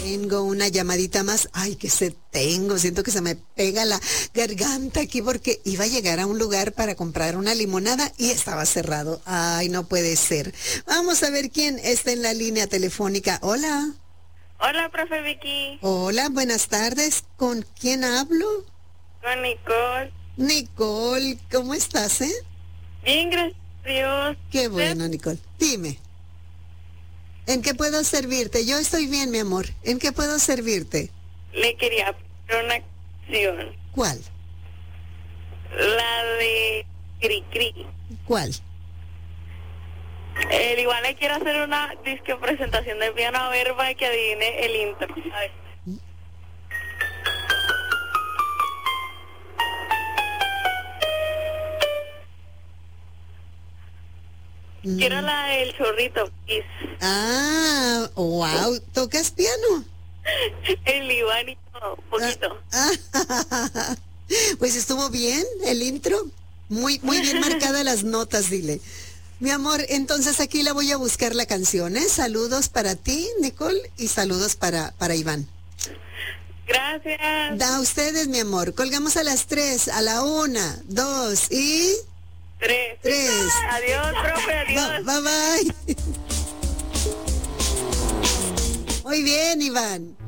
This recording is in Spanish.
Tengo una llamadita más. Ay, qué sed tengo. Siento que se me pega la garganta aquí porque iba a llegar a un lugar para comprar una limonada y estaba cerrado. Ay, no puede ser. Vamos a ver quién está en la línea telefónica. Hola. Hola, profe Vicky. Hola, buenas tardes. ¿Con quién hablo? Con Nicole. Nicole, ¿cómo estás, Bien, gracias a Dios. Qué bueno, Nicole. Dime. ¿En qué puedo servirte? Yo estoy bien, mi amor. ¿En qué puedo servirte? Le quería poner una canción. ¿Cuál? La de Cri Cri. ¿Cuál? Igual le quiero hacer una disque presentación del piano a ver para que adivine el intro. A ver. Quiero la del chorrito, please. Ah, wow. ¿Tocas piano? El Iván un poquito. Pues estuvo bien el intro. Muy bien marcadas las notas, dile. Mi amor, entonces aquí la voy a buscar la canción, ¿eh? Saludos para ti, Nicole, y saludos para Iván. Gracias. Da a ustedes, mi amor. Colgamos a las 3, a la 1, 2 y... 3. Adiós, profe, adiós. Bye, bye. Muy bien, Iván.